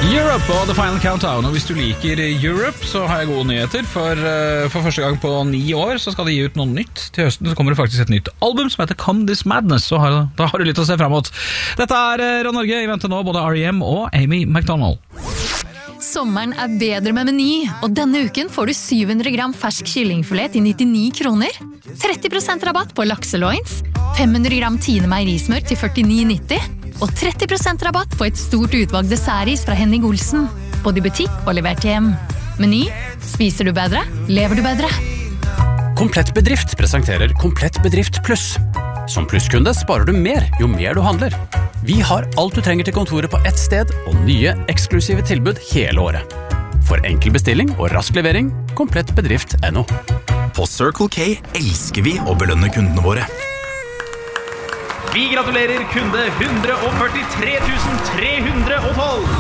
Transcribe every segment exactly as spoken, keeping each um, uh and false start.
Europe og The Final Countdown, og hvis du liker Europe så har jeg gode nyheter, for uh, for første gang på ni år så skal de gi ut noe nytt. Til høsten så kommer det faktisk et nytt album som heter Come This Madness, så har, da har du litt å se frem mot. Dette er uh, Ron Norge, i vente nå både R E M og Amy McDonald. Sommeren er bedre med Meny, og denne uken får du syv hundre gram fersk kyllingfilet til nittini kroner, tretti prosent rabatt på lakseloins, fem hundre gram Tine meierismør til førtini nitti, og tretti prosent rabatt på et stort utvalg dessertis fra Henning Olsen, både i butikk og levert hjem. Meny, spiser du bedre, lever du bedre. Komplett Bedrift presenterer Komplett Bedrift Pluss. Som plusskunde sparer du mer jo mer du handler. Vi har alt du trenger til kontoret på ett sted, og nye eksklusive tilbud hele året. For enkel bestilling og rask levering, komplett bedrift punktum no. På Circle K elsker vi å belønne kundene våre. Vi gratulerer kunde one hundred forty-three thousand three hundred twelve.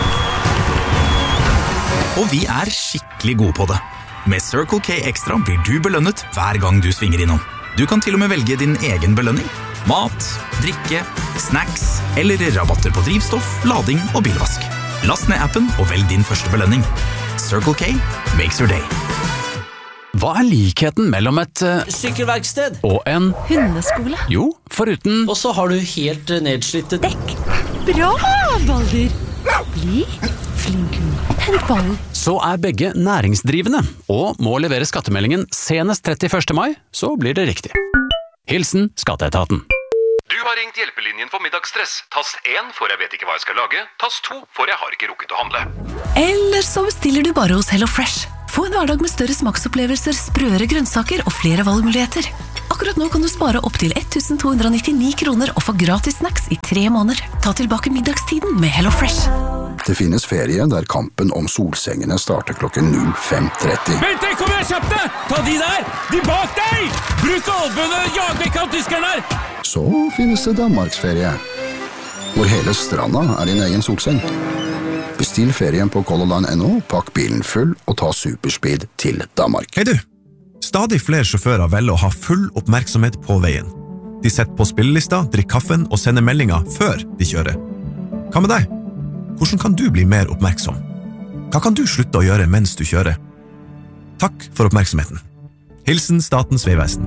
Og vi er skikkelig gode på det. Med Circle K Extra blir du belønnet hver gang du svinger innom. Du kan til og med velge din egen belønning. Mat, drikke, snacks eller rabatter på drivstoff, lading og bilvask. Last ned appen og velg din første belønning. Circle K makes your day. Hva er likheten mellom et uh, Sykkelverksted og en Hundeskole. Jo, foruten Og så har du helt nedslitt Dekk. Bra, Balder. Bli flink. Hent ballen. Så er begge næringsdrivende, og må levere skattemeldingen senest trettiførste mai, så blir det riktig. Hilsen Skatteetaten. Du har ringt hjelpelinjen for middagsstress. Tast én for jeg vet ikke hva jeg skal lage. Tast to for jeg har ikke rukket å handle. Eller så bestiller du bare hos Hello Fresh. Få en hverdag med større smaksopplevelser, sprøere grønnsaker og flere valgmuligheter. Akkurat nå kan du spare opp til one thousand two hundred ninety-nine kroner og få gratis snacks i tre måneder. Ta tilbake middagstiden med Hello Fresh. Det finnes ferie der kampen om solsengene starter klokken null fem tretti. Vent, kom igjen, kjapt deg! Ta de der! De bak deg! Bruk albønene, jag vekk av tyskerne her! Så finnes det Danmarksferie, hvor hele stranda er din egen solseng. Bestill ferien på Color Line punktum no, pakk bilen full og ta superspeed til Danmark. Hei du! Stadig flere sjåfører velger å ha full oppmerksomhet på veien. De setter på spillelista, drikker kaffen og sender meldinger før de kjører. Hva med deg? Hvordan kan du bli mer oppmerksom? Hva kan du slutte å gjøre mens du kjører? Takk for oppmerksomheten. Hilsen Statens Vegvesen.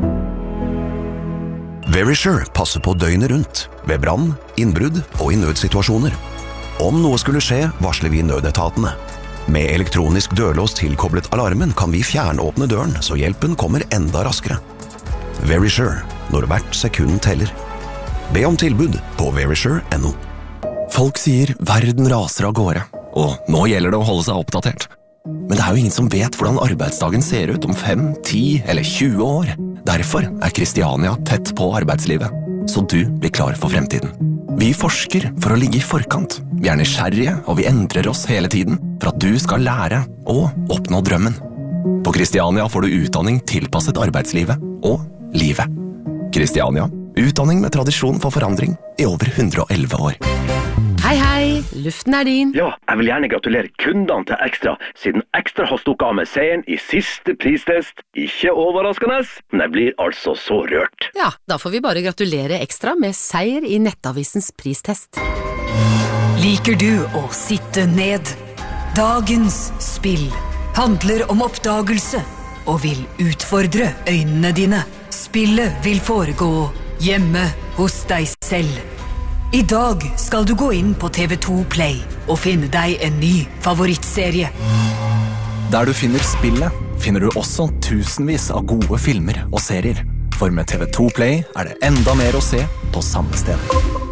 Verisure passer på døgnet rundt, ved brann, innbrudd og i nødsituasjoner. Om noe skulle skje, varsler vi nødetatene. Med elektronisk dørlås tilkoblet alarmen kan vi fjernåpne døren, så hjelpen kommer enda raskere. Verisure, når hvert sekund teller. Be om tilbud på verisure punktum no. Folk sier verden raser av gårde, og nå gjelder det å holde seg oppdatert. Men det er jo ingen som vet hvordan arbeidsdagen ser ut om fem, ti eller tjue år. Derfor er Kristiania tett på arbeidslivet, så du blir klar for fremtiden. Vi forsker for å ligge i forkant. Vi er nysgjerrige, og vi endrer oss hele tiden for at du skal lære og oppnå drømmen. På Kristiania får du utdanning tilpasset arbeidslivet og livet. Kristiania, utdanning med tradisjon for forandring i over one hundred eleven år. Hei, hei, luften er din. Ja, jeg vil gjerne gratulere kundene til Extra, siden Extra har stukket av med seieren i siste pristest. Ikke overraskende, men jeg blir altså så rørt. Ja, da får vi bare gratulere Extra med seier i Nettavisens pristest. Liker du å sitte ned? Dagens spill handler om oppdagelse og vil utfordre øynene dine. Spillet vil foregå hjemme hos deg selv. I dag skal du gå inn på T V to Play og finne deg en ny favorittserie. Der du finner spillet, finner du også tusenvis av gode filmer og serier. For med T V to Play er det enda mer å se på samme sted.